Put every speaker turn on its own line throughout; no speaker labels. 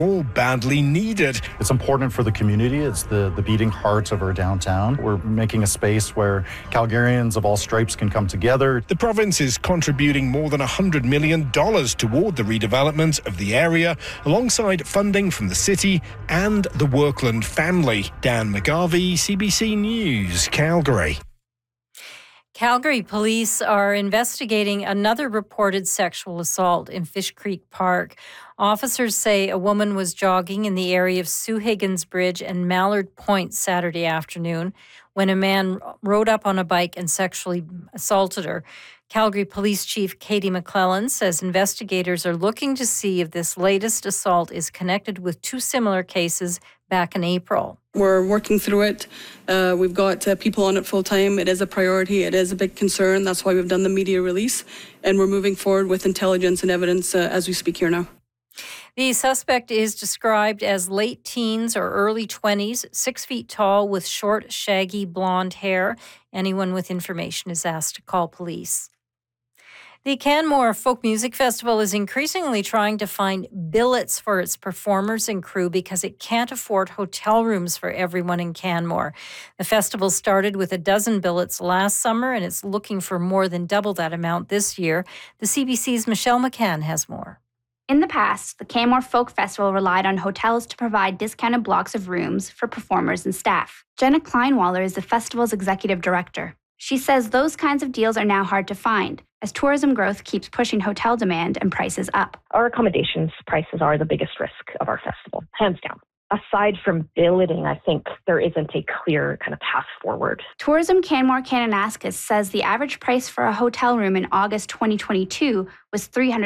all badly needed.
It's important for the community. It's the beating heart of our downtown. We're making a space where Calgarians of all stripes can come together.
The province is contributing more than $100 million toward the redevelopment of the area, alongside funding from the city and the Workland family. Dan McGarvey, CBC News, Calgary.
Calgary police are investigating another reported sexual assault in Fish Creek Park. Officers say a woman was jogging in the area of Sue Higgins Bridge and Mallard Point Saturday afternoon when a man rode up on a bike and sexually assaulted her. Calgary Police Chief Katie McClellan says investigators are looking to see if this latest assault is connected with two similar cases back in April.
We're working through it. We've got people on it full time. It is a priority. It is a big concern. That's why we've done the media release. And we're moving forward with intelligence and evidence as we speak here now.
The suspect is described as late teens or early 20s, 6 feet tall with short, shaggy blonde hair. Anyone with information is asked to call police. The Canmore Folk Music Festival is increasingly trying to find billets for its performers and crew because it can't afford hotel rooms for everyone in Canmore. The festival started with a dozen billets last summer, and it's looking for more than double that amount this year. The CBC's Michelle McCann has more.
In the past, the Canmore Folk Festival relied on hotels to provide discounted blocks of rooms for performers and staff. Jenna Kleinwaller is the festival's executive director. She says those kinds of deals are now hard to find as tourism growth keeps pushing hotel demand and prices up.
Our accommodations prices are the biggest risk of our festival, hands down. Aside from billeting, I think there isn't a clear kind of path forward.
Tourism Canmore Kananaskis says the average price for a hotel room in August 2022 was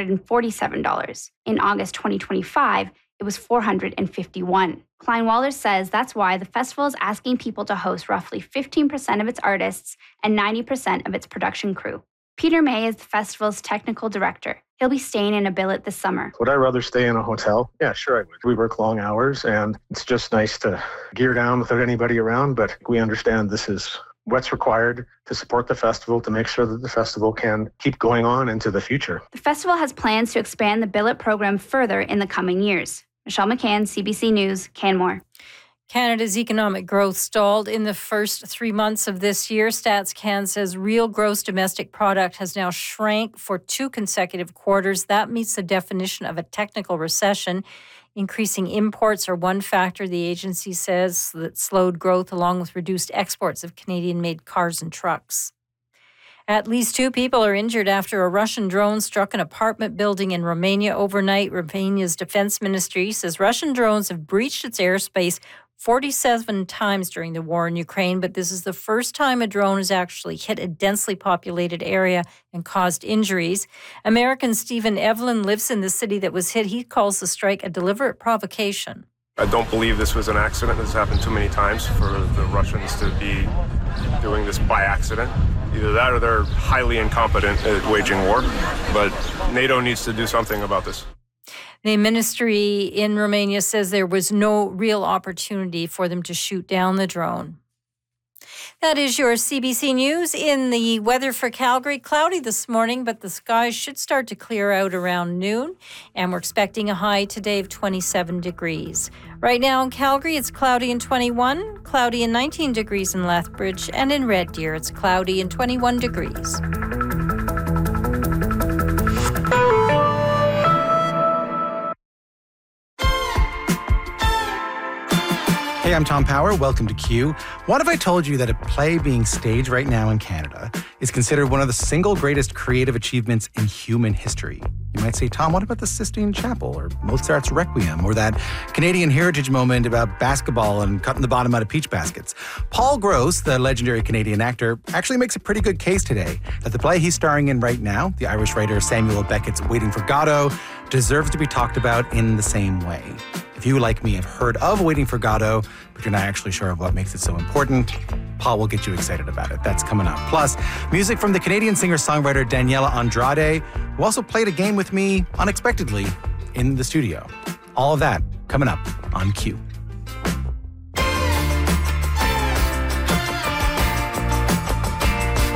$347. In August 2025, it was $451. Kleinwaller says that's why the festival is asking people to host roughly 15% of its artists and 90% of its production crew. Peter May is the festival's technical director. He'll be staying in a billet this summer.
Would I rather stay in a hotel? Yeah, sure I would. We work long hours and it's just nice to gear down without anybody around, but we understand this is what's required to support the festival, to make sure that the festival can keep going on into the future.
The festival has plans to expand the billet program further in the coming years. Michelle McCann, CBC News, Canmore.
Canada's economic growth stalled in the first 3 months of this year. StatsCan says real gross domestic product has now shrank for 2 consecutive quarters. That meets the definition of a technical recession. Increasing imports are one factor, the agency says, that slowed growth along with reduced exports of Canadian-made cars and trucks. At least 2 people are injured after a Russian drone struck an apartment building in Romania overnight. Romania's defense ministry says Russian drones have breached its airspace 47 times during the war in Ukraine, but this is the first time a drone has actually hit a densely populated area and caused injuries. American Stephen Evelyn lives in the city that was hit. He calls the strike a deliberate provocation.
I don't believe this was an accident. This has happened too many times for the Russians to be doing this by accident. Either that or they're highly incompetent at waging war. But NATO needs to do something about this.
The ministry in Romania says there was no real opportunity for them to shoot down the drone. That is your CBC News. In the weather for Calgary, cloudy this morning, but the skies should start to clear out around noon, and we're expecting a high today of 27 degrees. Right now in Calgary, it's cloudy and 21, cloudy and 19 degrees in Lethbridge, and in Red Deer, it's cloudy and 21 degrees.
Hey, I'm Tom Power. Welcome to Q. What if I told you that a play being staged right now in Canada is considered one of the single greatest creative achievements in human history? You might say, Tom, what about the Sistine Chapel or Mozart's Requiem or that Canadian heritage moment about basketball and cutting the bottom out of peach baskets? Paul Gross, the legendary Canadian actor, actually makes a pretty good case today that the play he's starring in right now, the Irish writer Samuel Beckett's Waiting for Godot, deserves to be talked about in the same way. If you, like me, have heard of Waiting for Godot, but you're not actually sure of what makes it so important, Paul will get you excited about it. That's coming up. Plus, music from the Canadian singer-songwriter Daniela Andrade, who also played a game with me unexpectedly in the studio. All of that coming up on Q.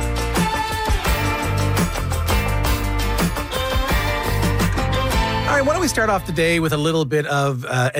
One don't we start off the day with a little bit of